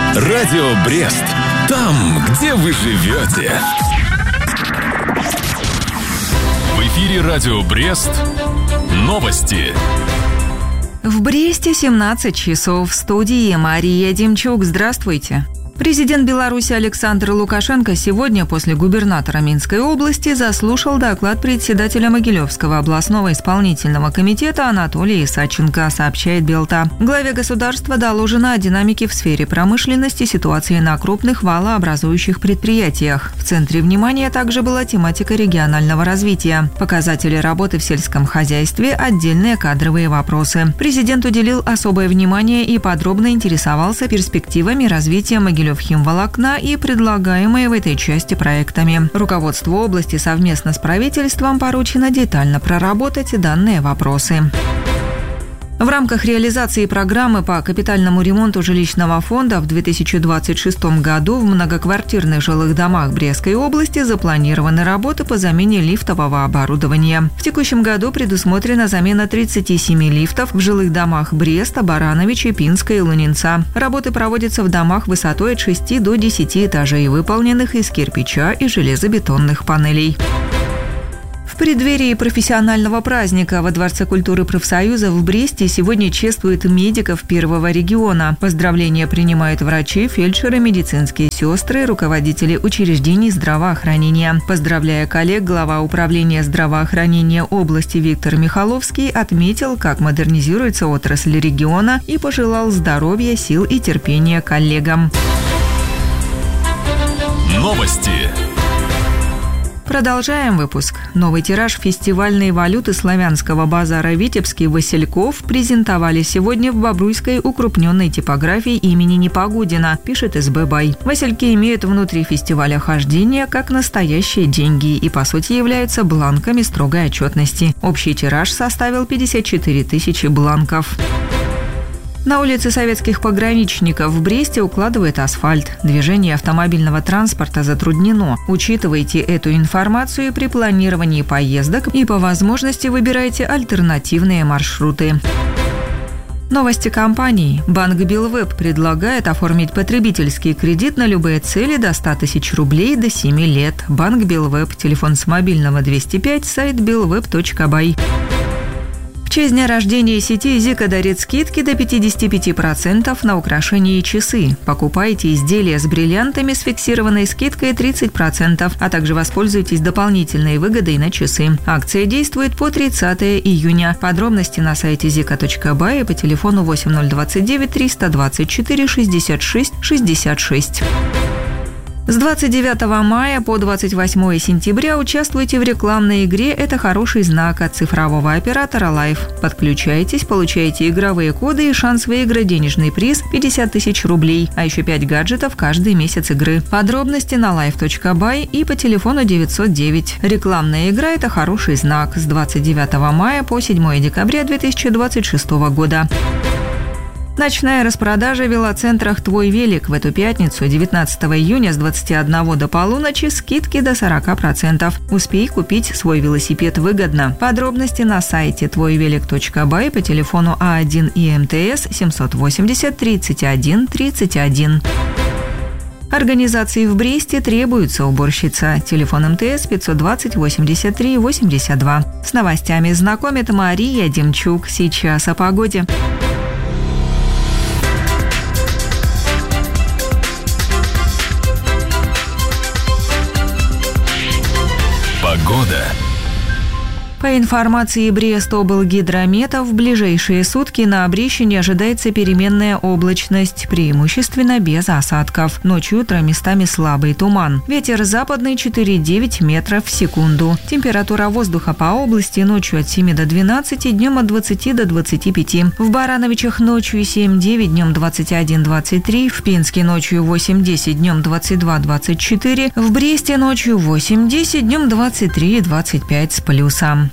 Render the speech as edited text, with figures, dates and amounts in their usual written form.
Радио Брест. Там, где вы живете. В эфире Радио Брест. Новости. В Бресте 17 часов. В студии Мария Демчук. Здравствуйте. Президент Беларуси Александр Лукашенко сегодня после губернатора Минской области заслушал доклад председателя Могилевского областного исполнительного комитета Анатолия Исаченко, сообщает Белта. Главе государства доложено о динамике в сфере промышленности, ситуации на крупных валообразующих предприятиях. В центре внимания также была тематика регионального развития, показатели работы в сельском хозяйстве, отдельные кадровые вопросы. Президент уделил особое внимание и подробно интересовался перспективами развития Могилевского химволокна и предлагаемые в этой части проектами. Руководству области совместно с правительством поручено детально проработать данные вопросы. В рамках реализации программы по капитальному ремонту жилищного фонда в 2026 году в многоквартирных жилых домах Брестской области запланированы работы по замене лифтового оборудования. В текущем году предусмотрена замена 37 лифтов в жилых домах Бреста, Барановича, Пинска и Лунинца. Работы проводятся в домах высотой от 6 до 10 этажей, выполненных из кирпича и железобетонных панелей. В преддверии профессионального праздника во Дворце культуры профсоюза в Бресте сегодня чествуют медиков первого региона. Поздравления принимают врачи, фельдшеры, медицинские сестры, руководители учреждений здравоохранения. Поздравляя коллег, глава управления здравоохранения области Виктор Михаловский отметил, как модернизируется отрасль региона и пожелал здоровья, сил и терпения коллегам. Новости. Продолжаем выпуск. Новый тираж фестивальной валюты славянского базара «Витебский» Васильков презентовали сегодня в бобруйской укрупненной типографии имени Непогодина, пишет СБ Бай. Васильки имеют внутри фестиваля хождение как настоящие деньги и, по сути, являются бланками строгой отчетности. Общий тираж составил 54 тысячи бланков. На улице советских пограничников в Бресте укладывает асфальт. Движение автомобильного транспорта затруднено. Учитывайте эту информацию при планировании поездок и по возможности выбирайте альтернативные маршруты. Новости компании. Банк Белвеб предлагает оформить потребительский кредит на любые цели до 100 тысяч рублей до 7 лет. Банк Белвеб. Телефон с мобильного 205, сайт belweb.by. В честь дня рождения сети Зика дарит скидки до 55% на украшения и часы. Покупайте изделия с бриллиантами с фиксированной скидкой 30%, а также воспользуйтесь дополнительной выгодой на часы. Акция действует по 30 июня. Подробности на сайте zika.by и по телефону 8029 324 66 66. С 29 мая по 28 сентября участвуйте в рекламной игре «Это хороший знак» от цифрового оператора Life. Подключайтесь, получайте игровые коды и шанс выиграть денежный приз 50 тысяч рублей, а еще 5 гаджетов каждый месяц игры. Подробности на life.by и по телефону 909. Рекламная игра «Это хороший знак» с 29 мая по 7 декабря 2026 года. Ночная распродажа в велоцентрах «Твой велик» в эту пятницу, 19 июня с 21 до полуночи, скидки до 40%. Успей купить свой велосипед выгодно. Подробности на сайте твойвелик.бай по телефону А1 и МТС 780 31 31. Организации в Бресте требуется уборщица. Телефон МТС 520 83 82. С новостями знакомит Мария Демчук. Сейчас о погоде. Погода. По информации Брестоблгидромета, в ближайшие сутки на Брещине ожидается переменная облачность, преимущественно без осадков. Ночью и утром местами слабый туман. Ветер западный 4,9 метров в секунду. Температура воздуха по области ночью от 7 до 12, днем от 20 до 25. В Барановичах ночью 7-9, днем 21-23. В Пинске ночью 8-10, днем 22-24. В Бресте ночью 8-10, днем 23-25 с плюсом.